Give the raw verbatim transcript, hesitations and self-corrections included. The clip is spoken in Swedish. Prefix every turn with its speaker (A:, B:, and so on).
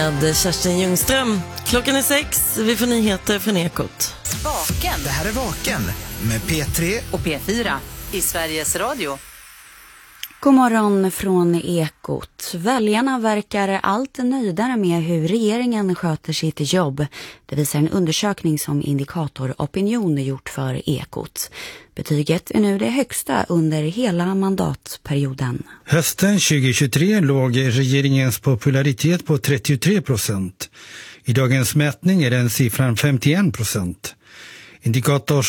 A: Med Kerstin Ljungström. Klockan är sex, vi får nyheter från Ekot.
B: Vaken. Det här är Vaken med P tre
C: och P fyra i Sveriges Radio.
D: God morgon från Ekot. Väljarna verkar allt nöjdare med hur regeringen sköter sitt jobb. Det visar en undersökning som Indikator Opinion gjort för Ekot. Betyget är nu det högsta under hela mandatperioden.
E: Hösten tjugohundratjugotre låg regeringens popularitet på trettiotre procent. I dagens mätning är den siffran femtioen procent. Indikators